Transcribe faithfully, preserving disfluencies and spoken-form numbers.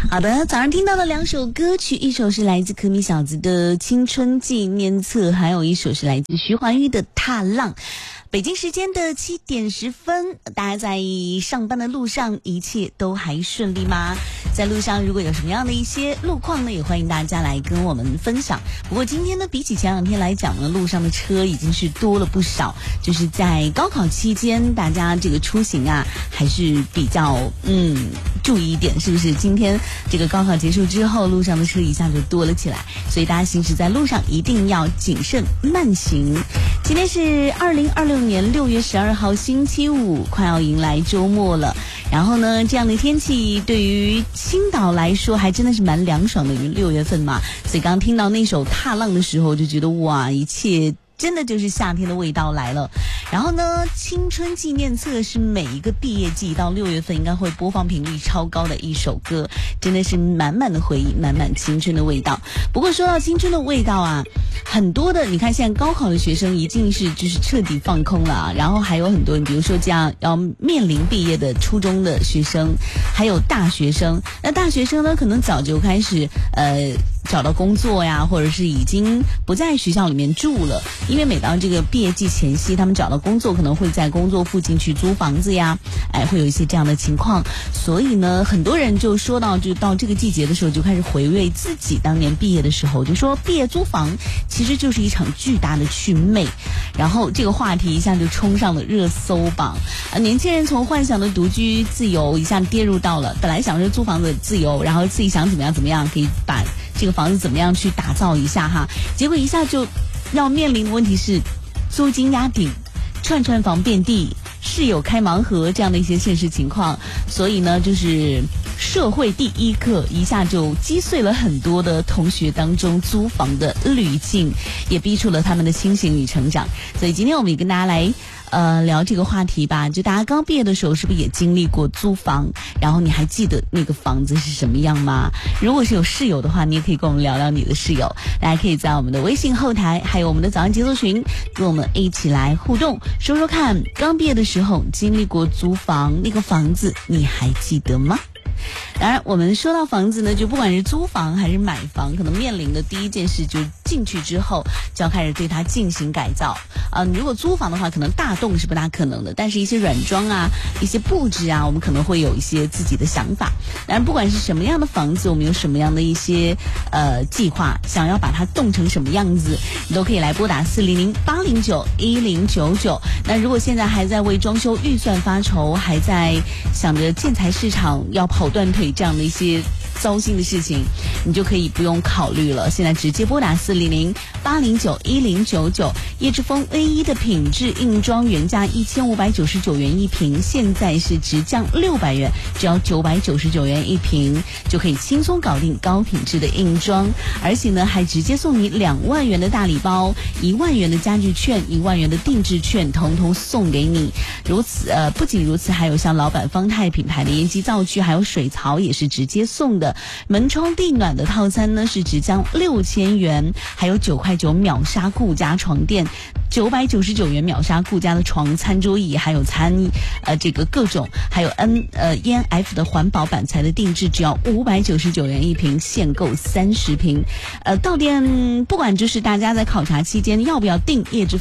好的，早上听到的两首歌曲，一首是来自可米小子的《青春纪念册》，还有一首是来自徐怀钰的《踏浪》。北京时间的七点十分，大家在上班的路上一切都还顺利吗？在路上如果有什么样的一些路况呢，也欢迎大家来跟我们分享。不过今天呢，比起前两天来讲呢，路上的车已经是多了不少。就是在高考期间，大家这个出行啊，还是比较嗯注意一点，是不是？今天这个高考结束之后，路上的车一下就多了起来，所以大家行驶在路上一定要谨慎慢行。今天是二零二六年六月十二号星期五，快要迎来周末了。然后呢，这样的天气对于青岛来说还真的是蛮凉爽的，因为六月份嘛。所以刚听到那首《踏浪》的时候，就觉得哇，一切真的就是夏天的味道来了。然后呢，青春纪念册是每一个毕业季到六月份应该会播放频率超高的一首歌，真的是满满的回忆，满满青春的味道。不过说到青春的味道啊，很多的你看现在高考的学生一定是就是彻底放空了啊，然后还有很多比如说这样要面临毕业的初中的学生，还有大学生。那大学生呢，可能早就开始呃找到工作呀，或者是已经不在学校里面住了，因为每到这个毕业季前夕，他们找到工作可能会在工作附近去租房子呀，哎，会有一些这样的情况。所以呢，很多人就说到就到这个季节的时候，就开始回味自己当年毕业的时候，就说毕业租房其实就是一场巨大的祛魅。然后这个话题一下就冲上了热搜榜啊！年轻人从幻想的独居自由一下跌入到了本来想着租房子自由，然后自己想怎么样怎么样可以把这个房子怎么样去打造一下哈，结果一下就要面临的问题是租金压顶、串串房遍地、室友开盲盒这样的一些现实情况。所以呢，就是社会第一课一下就击碎了很多的同学当中租房的滤镜，也逼出了他们的清醒与成长。所以今天我们也跟大家来呃聊这个话题吧，就大家刚毕业的时候是不是也经历过租房，然后你还记得那个房子是什么样吗？如果是有室友的话，你也可以跟我们聊聊你的室友，大家可以在我们的微信后台还有我们的早上节奏群跟我们一起来互动，说说看刚毕业的时候经历过租房，那个房子你还记得吗？当然我们说到房子呢，就不管是租房还是买房，可能面临的第一件事就是进去之后就要开始对它进行改造啊、呃。如果租房的话，可能大动是不大可能的，但是一些软装啊，一些布置啊，我们可能会有一些自己的想法。当然不管是什么样的房子，我们有什么样的一些呃计划，想要把它动成什么样子，你都可以来拨打四零零八零九一零九九。那如果现在还在为装修预算发愁，还在想着建材市场要跑断腿这样的一些糟心的事情，你就可以不用考虑了，现在直接拨打四零零八零九一零九九。叶之峰 A 一 的品质硬装原价一千五百九十九元一瓶，现在是直降六百元，只要九百九十九元一瓶，就可以轻松搞定高品质的硬装，而且呢还直接送你两万元的大礼包，一万元的家具券，一万元的定制券，统统送给你。如此呃，不仅如此，还有像老板方太品牌的烟机灶具，还有水槽也是直接送的。门窗地暖的套餐呢是直降六千元，还有九块九秒杀顾家床垫，九百九十九元秒杀顾家的床、餐桌椅，还有餐呃这个各种，还有 N 呃 E N F 的环保板材的定制，只要五百九十九元一瓶，限购三十瓶。呃，到店不管就是大家在考察期间要不要订业之